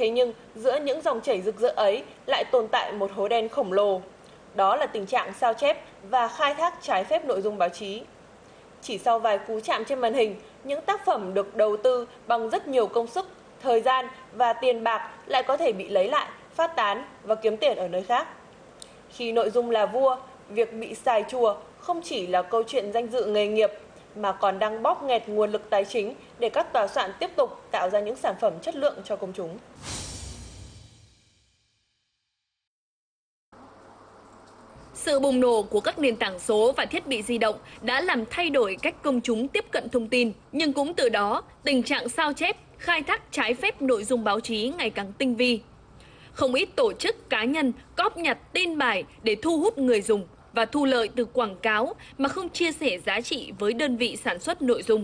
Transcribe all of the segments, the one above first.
Thế nhưng giữa những dòng chảy rực rỡ ấy lại tồn tại một hố đen khổng lồ. Đó là tình trạng sao chép và khai thác trái phép nội dung báo chí. Chỉ sau vài cú chạm trên màn hình, những tác phẩm được đầu tư bằng rất nhiều công sức, thời gian và tiền bạc lại có thể bị lấy lại, phát tán và kiếm tiền ở nơi khác. Khi nội dung là vua, việc bị xài chùa không chỉ là câu chuyện danh dự nghề nghiệp mà còn đang bóp nghẹt nguồn lực tài chính để các tòa soạn tiếp tục tạo ra những sản phẩm chất lượng cho công chúng. Sự bùng nổ của các nền tảng số và thiết bị di động đã làm thay đổi cách công chúng tiếp cận thông tin, nhưng cũng từ đó, tình trạng sao chép, khai thác trái phép nội dung báo chí ngày càng tinh vi. Không ít tổ chức cá nhân cóp nhặt tin bài để thu hút người dùng và thu lợi từ quảng cáo mà không chia sẻ giá trị với đơn vị sản xuất nội dung.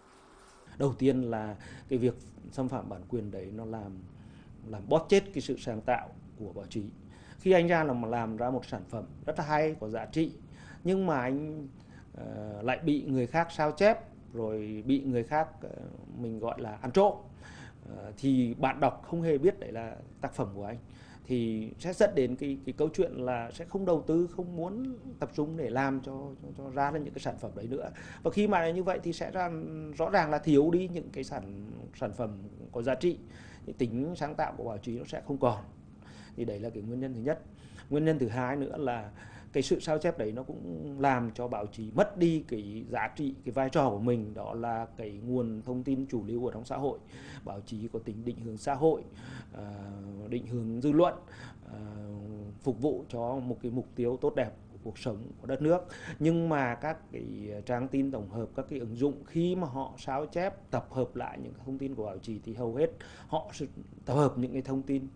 Đầu tiên là cái việc xâm phạm bản quyền đấy nó làm bóp chết cái sự sáng tạo của báo chí. Khi anh làm ra một sản phẩm rất là hay, có giá trị, nhưng mà anh lại bị người khác sao chép, rồi bị người khác mình gọi là ăn trộm, thì bạn đọc không hề biết đấy là tác phẩm của anh, thì sẽ dẫn đến cái câu chuyện là sẽ không đầu tư, không muốn tập trung để làm cho ra những cái sản phẩm đấy nữa. Và khi mà như vậy thì sẽ rõ ràng là thiếu đi những cái sản phẩm có giá trị, thì tính sáng tạo của báo chí nó sẽ không còn. Thì đấy là cái nguyên nhân thứ nhất. Nguyên nhân thứ hai nữa là cái sự sao chép đấy nó cũng làm cho báo chí mất đi cái giá trị, cái vai trò của mình, đó là cái nguồn thông tin chủ lưu ở trong xã hội. Báo chí có tính định hướng xã hội, định hướng dư luận, phục vụ cho một cái mục tiêu tốt đẹp của cuộc sống của đất nước. Nhưng mà các cái trang tin tổng hợp, các cái ứng dụng khi mà họ sao chép, tập hợp lại những thông tin của báo chí thì hầu hết họ sẽ tập hợp những cái thông tin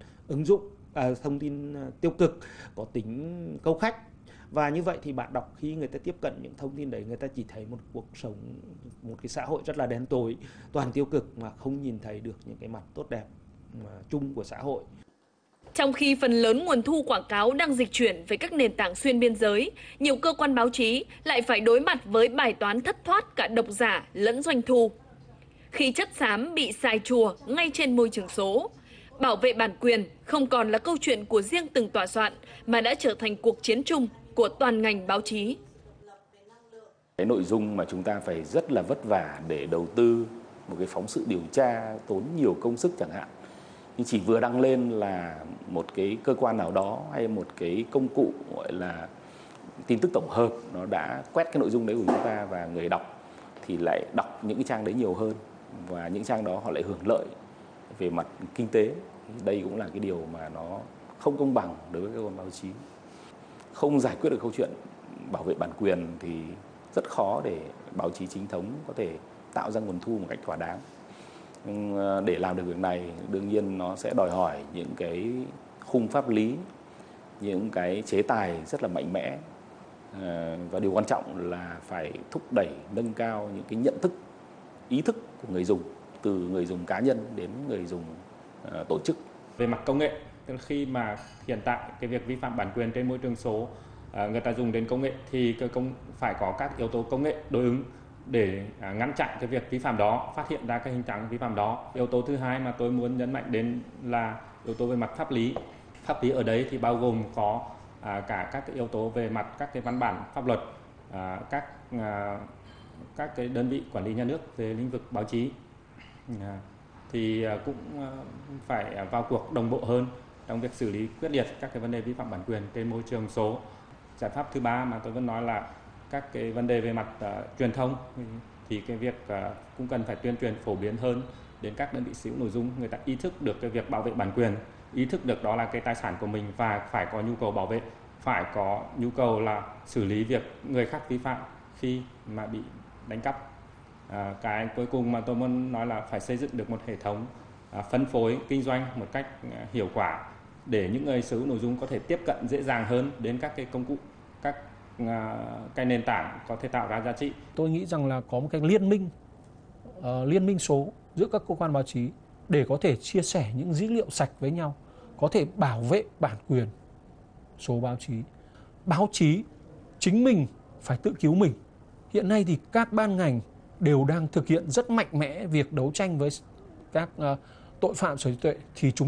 thông tin tiêu cực, có tính câu khách. Và như vậy thì bạn đọc khi người ta tiếp cận những thông tin đấy, người ta chỉ thấy một cuộc sống, một cái xã hội rất là đen tối, toàn tiêu cực mà không nhìn thấy được những cái mặt tốt đẹp chung của xã hội. Trong khi phần lớn nguồn thu quảng cáo đang dịch chuyển về các nền tảng xuyên biên giới, nhiều cơ quan báo chí lại phải đối mặt với bài toán thất thoát cả độc giả lẫn doanh thu. Khi chất xám bị xài chùa ngay trên môi trường số, bảo vệ bản quyền không còn là câu chuyện của riêng từng tòa soạn mà đã trở thành cuộc chiến chung của toàn ngành báo chí. Cái nội dung mà chúng ta phải rất là vất vả để đầu tư một cái phóng sự điều tra tốn nhiều công sức chẳng hạn, nhưng chỉ vừa đăng lên là một cái cơ quan nào đó hay một cái công cụ gọi là tin tức tổng hợp nó đã quét cái nội dung đấy của chúng ta, và người đọc thì lại đọc những cái trang đấy nhiều hơn, và những trang đó họ lại hưởng lợi về mặt kinh tế. Đây cũng là cái điều mà nó không công bằng đối với cơ quan báo chí. Không giải quyết được câu chuyện bảo vệ bản quyền thì rất khó để báo chí chính thống có thể tạo ra nguồn thu một cách thỏa đáng. Để làm được việc này, đương nhiên nó sẽ đòi hỏi những cái khung pháp lý, những cái chế tài rất là mạnh mẽ. Và điều quan trọng là phải thúc đẩy, nâng cao những cái nhận thức, ý thức của người dùng, từ người dùng cá nhân đến người dùng tổ chức. Về mặt công nghệ, tức là khi mà hiện tại cái việc vi phạm bản quyền trên môi trường số, người ta dùng đến công nghệ thì phải có các yếu tố công nghệ đối ứng để ngăn chặn cái việc vi phạm đó, phát hiện ra cái hình trạng vi phạm đó. Yếu tố thứ hai mà tôi muốn nhấn mạnh đến là yếu tố về mặt pháp lý. Pháp lý ở đấy thì bao gồm có cả các cái yếu tố về mặt các cái văn bản pháp luật, các cái đơn vị quản lý nhà nước về lĩnh vực báo chí thì cũng phải vào cuộc đồng bộ hơn trong việc xử lý quyết liệt các cái vấn đề vi phạm bản quyền trên môi trường số. Giải pháp thứ ba mà tôi vẫn nói là các cái vấn đề về mặt truyền thông, thì cái việc cũng cần phải tuyên truyền phổ biến hơn đến các đơn vị sở hữu nội dung, người ta ý thức được cái việc bảo vệ bản quyền, ý thức được đó là cái tài sản của mình và phải có nhu cầu bảo vệ, phải có nhu cầu là xử lý việc người khác vi phạm khi mà bị đánh cắp. Cái cuối cùng mà tôi muốn nói là phải xây dựng được một hệ thống phân phối kinh doanh một cách hiệu quả để những người sở hữu nội dung có thể tiếp cận dễ dàng hơn đến các cái công cụ, các cái nền tảng có thể tạo ra giá trị. Tôi nghĩ rằng là có một cái liên minh số giữa các cơ quan báo chí để có thể chia sẻ những dữ liệu sạch với nhau, có thể bảo vệ bản quyền số báo chí. Báo chí chính mình phải tự cứu mình. Hiện nay thì các ban ngành đều đang thực hiện rất mạnh mẽ việc đấu tranh với các tội phạm sở hữu trí tuệ, thì chúng